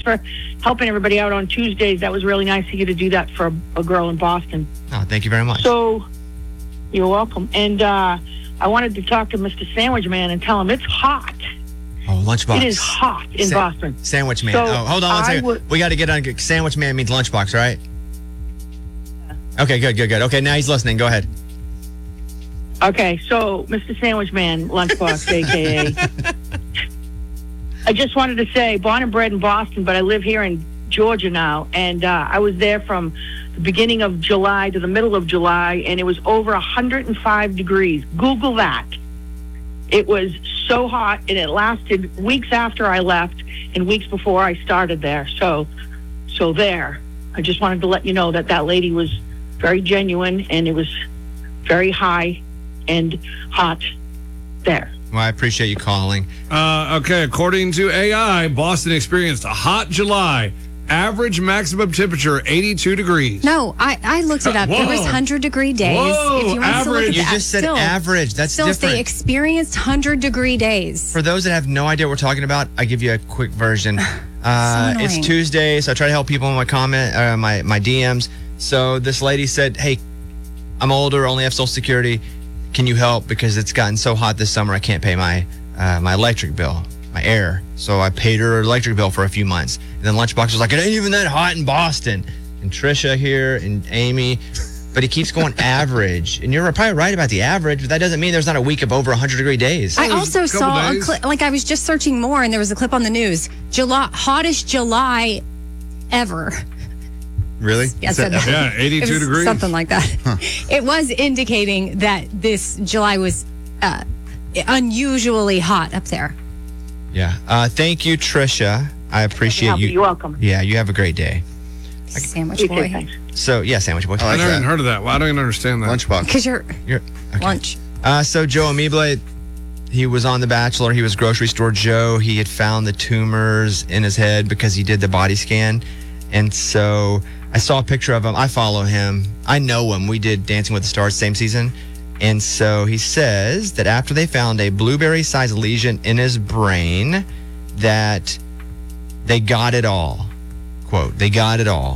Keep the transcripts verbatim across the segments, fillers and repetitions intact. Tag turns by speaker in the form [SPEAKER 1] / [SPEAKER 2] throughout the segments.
[SPEAKER 1] for helping everybody out on Tuesdays. That was really nice of you to do that for a, a girl in Boston.
[SPEAKER 2] Oh, thank you very much.
[SPEAKER 1] So, you're welcome. And uh, I wanted to talk to Mister Sandwich Man and tell him it's hot.
[SPEAKER 2] Oh, Lunchbox.
[SPEAKER 1] It is hot in
[SPEAKER 2] Sa-
[SPEAKER 1] Boston.
[SPEAKER 2] Sandwich Man.
[SPEAKER 1] So
[SPEAKER 2] oh, hold on one
[SPEAKER 1] I
[SPEAKER 2] second.
[SPEAKER 1] would-
[SPEAKER 2] We got to get on. Sandwich Man means Lunchbox, right? Okay, good, good, good. Okay, now he's listening. Go ahead.
[SPEAKER 1] Okay, so Mister Sandwich Man, Lunchbox, a k a. I just wanted to say, born and bred in Boston, but I live here in Georgia now, and uh, I was there from the beginning of July to the middle of July, and it was over one hundred five degrees. Google that. It was so hot, and it lasted weeks after I left and weeks before I started there. So, so there. I just wanted to let you know that that lady was very genuine, and it was very high and hot there.
[SPEAKER 2] Well, I appreciate you calling.
[SPEAKER 3] Uh, okay, according to A I, Boston experienced a hot July. Average maximum temperature, eighty-two degrees.
[SPEAKER 4] No, I, I looked it up.
[SPEAKER 3] Whoa.
[SPEAKER 4] There was one hundred degree days.
[SPEAKER 3] Whoa,
[SPEAKER 4] if you want to look
[SPEAKER 3] average.
[SPEAKER 4] at
[SPEAKER 2] You
[SPEAKER 4] that,
[SPEAKER 2] just said
[SPEAKER 4] still,
[SPEAKER 2] average. That's
[SPEAKER 4] still
[SPEAKER 2] different.
[SPEAKER 4] they experienced one hundred degree days.
[SPEAKER 2] For those that have no idea what we're talking about, I give you a quick version. Uh, it's
[SPEAKER 4] annoying.
[SPEAKER 2] Tuesday, so I try to help people in my comment, uh, my my D Ms. So this lady said, "Hey, I'm older, only have Social Security. Can you help? Because it's gotten so hot this summer, I can't pay my uh, my electric bill, my air. So I paid her electric bill for a few months. And then Lunchbox was like, it ain't even that hot in Boston. And Trisha here and Amy, but he keeps going average. And you're probably right about the average, but that doesn't mean there's not a week of over one hundred degree days.
[SPEAKER 4] I also
[SPEAKER 3] couple
[SPEAKER 4] saw a
[SPEAKER 3] days.
[SPEAKER 4] clip, like I was just searching more, and there was a clip on the news. July, hottest July ever.
[SPEAKER 5] Really?
[SPEAKER 4] Yeah,
[SPEAKER 5] Is that
[SPEAKER 4] so-
[SPEAKER 5] ever?
[SPEAKER 3] Yeah,
[SPEAKER 4] It
[SPEAKER 3] eighty-two
[SPEAKER 4] was
[SPEAKER 3] degrees.
[SPEAKER 4] something like that. It was indicating that this July was uh, unusually hot up there.
[SPEAKER 2] Yeah. Uh, thank you, Trisha. I appreciate you.
[SPEAKER 1] You're welcome.
[SPEAKER 2] Yeah, you have a great day.
[SPEAKER 4] Sandwich
[SPEAKER 1] You too,
[SPEAKER 4] boy.
[SPEAKER 1] thanks.
[SPEAKER 2] So, yeah, Sandwich Boy.
[SPEAKER 5] I
[SPEAKER 3] I
[SPEAKER 5] like
[SPEAKER 3] never
[SPEAKER 5] that.
[SPEAKER 3] even heard of that. Well, I don't even understand that.
[SPEAKER 5] Lunchbox.
[SPEAKER 4] Because you're
[SPEAKER 2] You're, okay.
[SPEAKER 4] lunch.
[SPEAKER 2] Uh, so, Joe Amible, he was on The Bachelor. He was grocery store Joe. He had found the tumors in his head because he did the body scan. And so I saw a picture of him. I follow him. I know him. We did Dancing with the Stars same season. And so he says that after they found a blueberry-sized lesion in his brain, that they got it all. Quote, they got it all.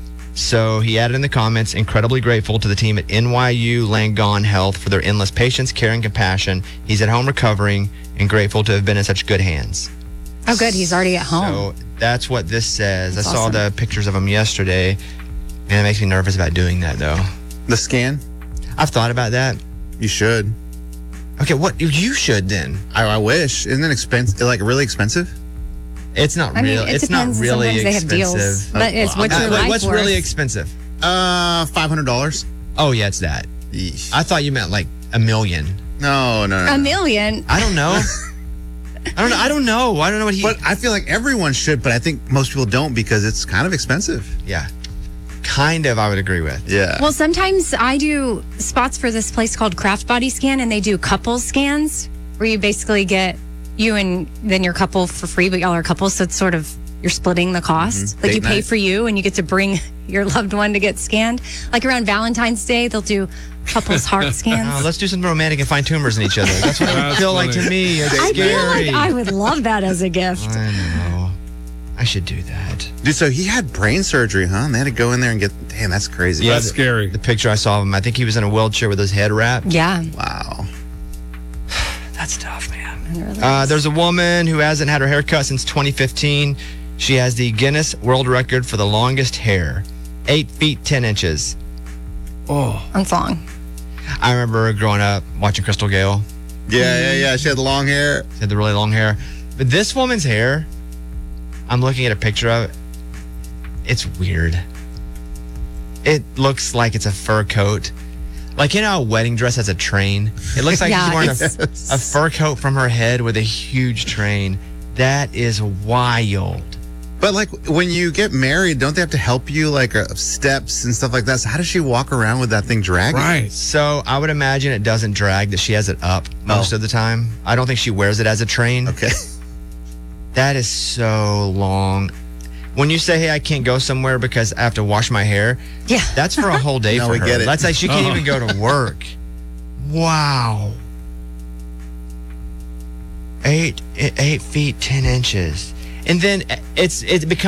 [SPEAKER 2] So he added in the comments, incredibly grateful to the team at N Y U Langone Health for their endless patience, care, and compassion. He's at home recovering and grateful to have been in such good hands.
[SPEAKER 4] Oh, good. He's already at home.
[SPEAKER 2] So that's what this says.
[SPEAKER 4] That's
[SPEAKER 2] I saw
[SPEAKER 4] awesome.
[SPEAKER 2] the pictures of him yesterday, and it makes me nervous about doing that, though.
[SPEAKER 5] The scan?
[SPEAKER 2] I've thought about that.
[SPEAKER 5] You should.
[SPEAKER 2] Okay, what you should then?
[SPEAKER 5] I, I wish. Isn't it expensive? Like really expensive?
[SPEAKER 2] It's not
[SPEAKER 4] I mean,
[SPEAKER 2] real.
[SPEAKER 4] it
[SPEAKER 2] it's not
[SPEAKER 4] depends.
[SPEAKER 2] really
[SPEAKER 4] Sometimes they have
[SPEAKER 2] expensive.
[SPEAKER 4] deals. But it's what's
[SPEAKER 2] Uh,
[SPEAKER 4] your
[SPEAKER 2] wait,
[SPEAKER 4] life
[SPEAKER 2] what's
[SPEAKER 4] worth?
[SPEAKER 2] really expensive?
[SPEAKER 5] Uh, five hundred dollars.
[SPEAKER 2] Oh yeah, it's that. I thought you meant like a million.
[SPEAKER 5] No, no, no.
[SPEAKER 4] A
[SPEAKER 5] no.
[SPEAKER 4] million.
[SPEAKER 2] I don't know. I don't know. I don't know. I don't know what he.
[SPEAKER 5] But I feel like everyone should, but I think most people don't because it's kind of expensive.
[SPEAKER 2] Yeah, kind of. I would agree with.
[SPEAKER 5] Yeah.
[SPEAKER 4] Well, sometimes I do spots for this place called Craft Body Scan, and they do couple scans where you basically get you and then your couple for free, but y'all are couples, so it's sort of you're splitting the cost.
[SPEAKER 5] Mhm.
[SPEAKER 4] Like you
[SPEAKER 5] Date
[SPEAKER 4] pay
[SPEAKER 5] night.
[SPEAKER 4] for you, and you get to bring your loved one to get scanned. Like around Valentine's Day, they'll do couples heart
[SPEAKER 2] Oh,
[SPEAKER 4] scans.
[SPEAKER 2] let's do something romantic and find tumors in each other. That's what it would
[SPEAKER 3] That's
[SPEAKER 2] feel like to
[SPEAKER 3] funny.
[SPEAKER 2] me. It's
[SPEAKER 4] I feel
[SPEAKER 2] scary.
[SPEAKER 4] like I would love that as a gift.
[SPEAKER 2] I know. I should do that.
[SPEAKER 5] Dude, so he had brain surgery, huh? And they had to go in there and get. Damn, that's crazy.
[SPEAKER 2] Yeah,
[SPEAKER 3] That's
[SPEAKER 2] the-
[SPEAKER 3] scary.
[SPEAKER 2] The picture I saw of him, I think he was in a wheelchair with his head wrapped.
[SPEAKER 4] Yeah.
[SPEAKER 5] Wow.
[SPEAKER 2] That's tough, man.
[SPEAKER 4] It really
[SPEAKER 2] Uh,
[SPEAKER 4] is.
[SPEAKER 2] there's a woman who hasn't had her hair cut since twenty fifteen. She has the Guinness World Record for the longest hair, eight feet ten inches.
[SPEAKER 3] Oh,
[SPEAKER 4] That's long.
[SPEAKER 2] I remember growing up watching Crystal Gale.
[SPEAKER 5] Yeah, yeah, yeah. She had long hair.
[SPEAKER 2] She had the really long hair, but this woman's hair, I'm looking at a picture of it. It's weird. It looks like it's a fur coat. Like, you know, a wedding dress has a train. It looks like
[SPEAKER 4] Yeah,
[SPEAKER 2] she's wearing a,
[SPEAKER 4] it's-
[SPEAKER 2] a fur coat from her head with a huge train. That is wild.
[SPEAKER 5] But like when you get married, don't they have to help you like uh, steps and stuff like that? So how does she walk around with that thing dragging?
[SPEAKER 3] right.
[SPEAKER 2] So I would imagine it doesn't drag, that she has it up most
[SPEAKER 5] Oh.
[SPEAKER 2] of the time. I don't think she wears it as a train.
[SPEAKER 5] Okay.
[SPEAKER 2] That is so long. When you say, hey, I can't go somewhere because I have to wash my hair,
[SPEAKER 4] Yeah.
[SPEAKER 2] that's for a whole day
[SPEAKER 5] No,
[SPEAKER 2] for
[SPEAKER 5] we
[SPEAKER 2] her.
[SPEAKER 5] get it.
[SPEAKER 2] That's like she can't
[SPEAKER 3] Oh.
[SPEAKER 2] even go to work. Wow. Eight, eight feet, ten inches. And then it's, it becomes